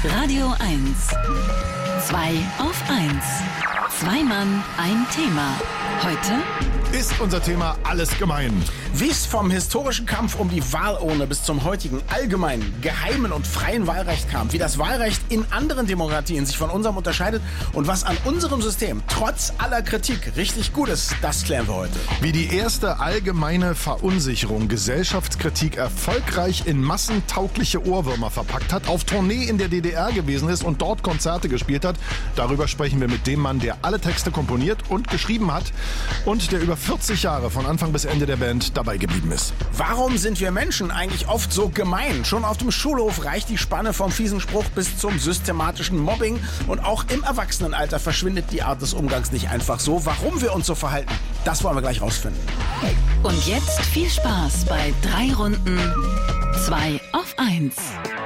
Radio 1. 2 auf 1. Zwei Mann, ein Thema. Heute ist unser Thema alles gemein. Wie es vom historischen Kampf um die Wahlurne bis zum heutigen allgemeinen, geheimen und freien Wahlrecht kam, wie das Wahlrecht in anderen Demokratien sich von unserem unterscheidet und was an unserem System trotz aller Kritik richtig gut ist, das klären wir heute. Wie die erste allgemeine Verunsicherung Gesellschaftskritik erfolgreich in massentaugliche Ohrwürmer verpackt hat, auf Tournee in der DDR gewesen ist und dort Konzerte gespielt hat, darüber sprechen wir mit dem Mann, der alle Texte komponiert und geschrieben hat und der über 40 Jahre von Anfang bis Ende der Band dabei geblieben ist. Warum sind wir Menschen eigentlich oft so gemein? Schon auf dem Schulhof reicht die Spanne vom fiesen Spruch bis zum systematischen Mobbing und auch im Erwachsenenalter verschwindet die Art des Umgangs nicht einfach so. Warum wir uns so verhalten, das wollen wir gleich rausfinden. und jetzt viel Spaß bei 3 Runden 2 auf 1.